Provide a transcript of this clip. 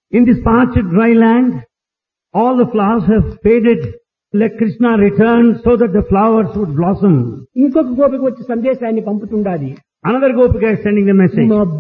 In this parched dry land, all the flowers have faded. Let Krishna return so that the flowers would blossom. ఇంకొక గోపిక వచ్చి సందేశాన్ని పంపుతుండాలి. Another Gopika is sending the message.